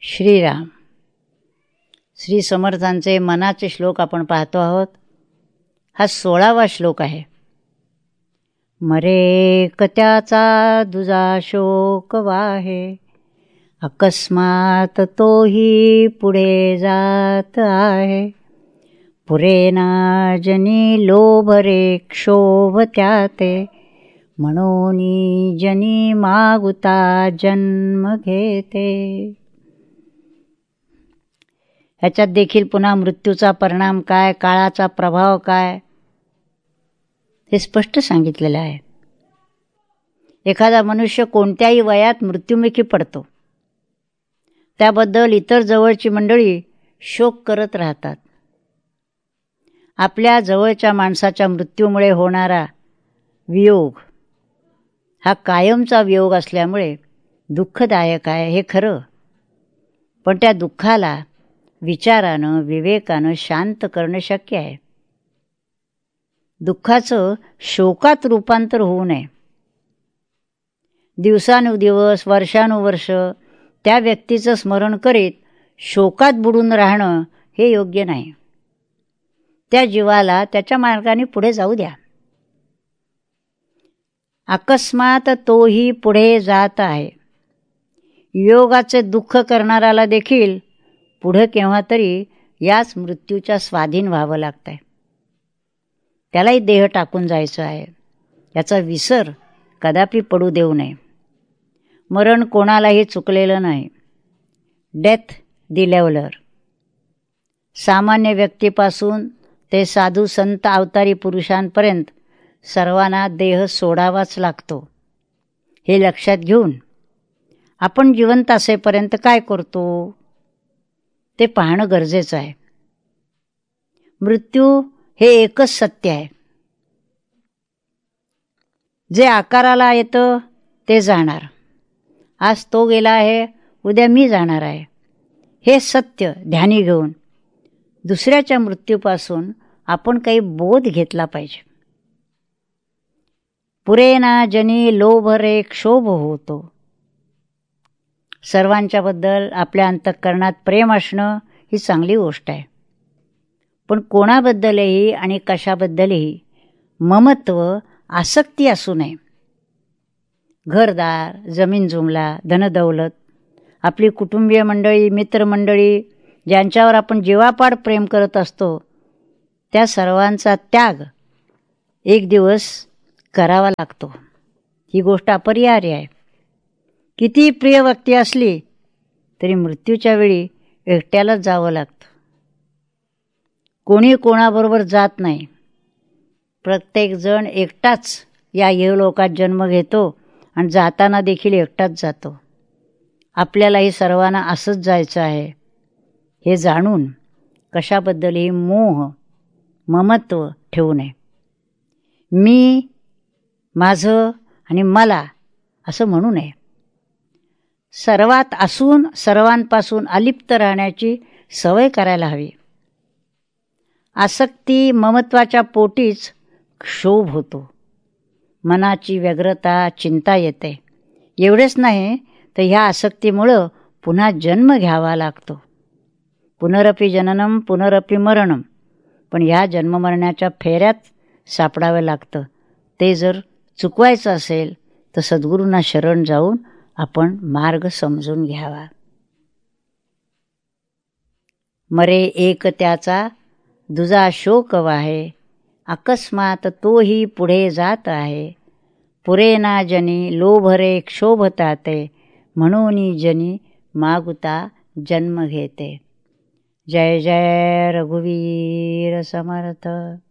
श्रीराम. श्री समर्थांचे मनाचे श्लोक आपण पाहतो आहोत. हा 16वा श्लोक आहे. मरे कत्याचा दुजा शोक वाहे, अकस्मात तोही पुढे जात आहे. पुरेना जनी लोभरे क्षोभ त्याते, म्हणून जनी मागुता जन्म घेते. ह्याच्यात देखील पुन्हा मृत्यूचा परिणाम काय, काळाचा प्रभाव काय, हे स्पष्ट सांगितलेलं आहे. एखादा मनुष्य कोणत्याही वयात मृत्युमुखी पडतो, त्याबद्दल इतर जवळची मंडळी शोक करत राहतात. आपल्या जवळच्या माणसाच्या मृत्यूमुळे होणारा वियोग हा कायमचा वियोग असल्यामुळे दुःखदायक आहे, हे खरं. पण त्या दुःखाला विचारानं, विवेकानं शांत करणं शक्य आहे. दुःखाचं शोकात रूपांतर होऊ नये. दिवसानुदिवस, वर्षानुवर्ष त्या व्यक्तीचं स्मरण करीत शोकात बुडून राहणं हे योग्य नाही. त्या जीवाला त्याच्या मार्गाने पुढे जाऊ द्या. अकस्मात तोही पुढे जात आहे. योगाचे दुःख करणाऱ्याला देखील पुढे केव्हा तरी याच मृत्यूच्या स्वाधीन व्हावं लागतंय. त्यालाही देह टाकून जायचं आहे. याचा विसर कदापि पडू देऊ नये. मरण कोणालाही चुकलेलं नाही. डेथ दी लेव्हलर. सामान्य व्यक्तीपासून ते साधू संत अवतारी पुरुषांपर्यंत सर्वांना देह सोडावाच लागतो. हे लक्षात घेऊन आपण जिवंत असेपर्यंत काय करतो ते पाहणं गरजेचं आहे. मृत्यू हे एकच सत्य आहे. जे आकाराला येतं ते जाणार. आज तो गेला आहे, उद्या मी जाणार आहे. हे सत्य ध्यानी घेऊन दुसऱ्याच्या मृत्यूपासून आपण काही बोध घेतला पाहिजे. पुरेना जनी लोभरे क्षोभ होतो. सर्वांच्याबद्दल आपल्या अंतःकरणात प्रेम असणं ही चांगली गोष्ट आहे. पण कोणाबद्दलही आणि कशाबद्दलही ममत्व, आसक्ती असू नये. घरदार, जमीन जुमला, धनदौलत, आपली कुटुंबीय मंडळी, मित्रमंडळी ज्यांच्यावर आपण जीवापाड प्रेम करत असतो, त्या सर्वांचा त्याग एक दिवस करावा लागतो. ही गोष्ट अपरिहार्य आहे. किती प्रिय व्यक्ती असली तरी मृत्यूच्या वेळी एकट्यालाच जावं लागतं. कोणी कोणाबरोबर जात नाही. प्रत्येकजण एकटाच या इहलोकात जन्म घेतो आणि जाताना देखील एकटाच जातो. आपल्यालाही सर्वांना असंच जायचं आहे हे जाणून कशाबद्दलही मोह, ममत्व ठेवू नये. मी, माझं आणि मला असं म्हणू नये. सर्वात असून सर्वांपासून अलिप्त राहण्याची सवय करायला हवी. आसक्ती, ममत्वाच्या पोटीच क्षोभ होतो. मनाची व्यग्रता, चिंता येते. एवढेच नाही तर ह्या आसक्तीमुळं पुन्हा जन्म घ्यावा लागतो. पुनरपि जननम पुनरपि मरणम. पण ह्या जन्ममरणाच्या फेऱ्यात सापडावं लागतं. ते जर चुकवायचं असेल तर सद्गुरूंना शरण जाऊन आपण मार्ग समजून घ्यावा. मरे एक त्याचा दुजा शोक वाहे, अकस्मात तोही पुढे जात आहे. पुरेना जनी लोभरे क्षोभताते, म्हणून जनी मागुता जन्म घेते. जय जय रघुवीर समर्थ.